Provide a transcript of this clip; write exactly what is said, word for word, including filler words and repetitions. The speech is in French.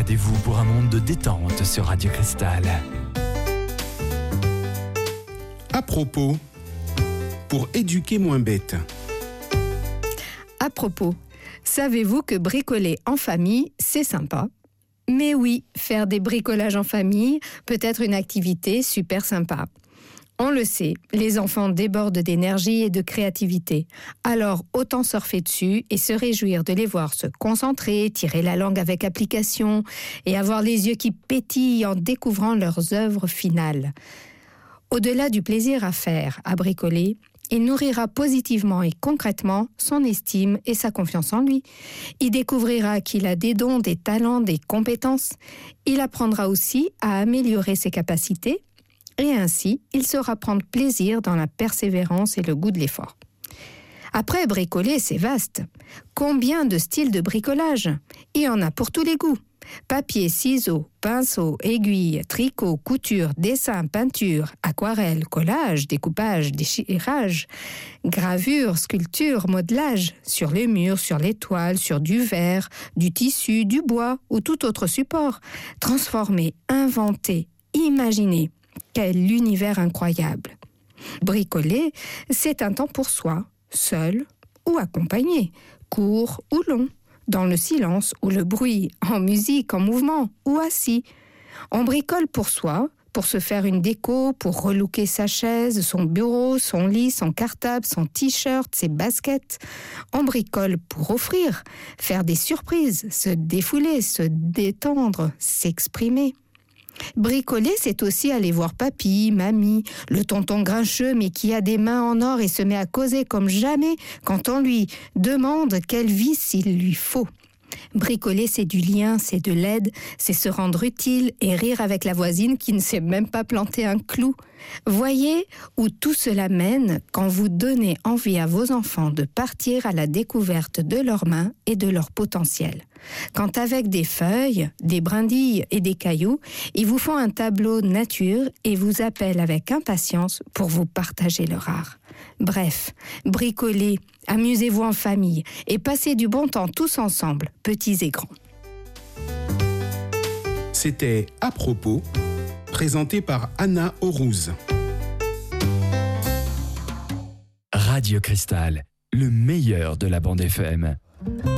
Décadez-vous pour un monde de détente sur Radio Cristal. À propos, pour éduquer moins bête. À propos, savez-vous que bricoler en famille, c'est sympa ? Mais oui, faire des bricolages en famille peut être une activité super sympa. On le sait, les enfants débordent d'énergie et de créativité. Alors, autant surfer dessus et se réjouir de les voir se concentrer, tirer la langue avec application et avoir les yeux qui pétillent en découvrant leurs œuvres finales. Au-delà du plaisir à faire, à bricoler, il nourrira positivement et concrètement son estime et sa confiance en lui. Il découvrira qu'il a des dons, des talents, des compétences. Il apprendra aussi à améliorer ses capacités. Et ainsi, il saura prendre plaisir dans la persévérance et le goût de l'effort. Après, bricoler, c'est vaste. Combien de styles de bricolage ? Il y en a pour tous les goûts. Papier, ciseaux, pinceau, aiguille, tricot, couture, dessin, peinture, aquarelle, collage, découpage, déchirage, gravure, sculpture, modelage, sur les murs, sur les toiles, sur du verre, du tissu, du bois ou tout autre support. Transformer, inventer, imaginer. Quel univers incroyable! Bricoler, c'est un temps pour soi, seul ou accompagné, court ou long, dans le silence ou le bruit, en musique, en mouvement ou assis. On bricole pour soi, pour se faire une déco, pour relooker sa chaise, son bureau, son lit, son cartable, son t-shirt, ses baskets. On bricole pour offrir, faire des surprises, se défouler, se détendre, s'exprimer. Bricoler, c'est aussi aller voir papy, mamie, le tonton grincheux mais qui a des mains en or et se met à causer comme jamais quand on lui demande quelle vis il lui faut. Bricoler, c'est du lien, c'est de l'aide, c'est se rendre utile et rire avec la voisine qui ne sait même pas planter un clou. Voyez où tout cela mène quand vous donnez envie à vos enfants de partir à la découverte de leurs mains et de leur potentiel. Quand avec des feuilles, des brindilles et des cailloux, ils vous font un tableau nature et vous appellent avec impatience pour vous partager leur art. Bref, bricolez, amusez-vous en famille et passez du bon temps tous ensemble, petits et grands. C'était À propos, présenté par Anna Aurouz. Radio Cristal, le meilleur de la bande F M.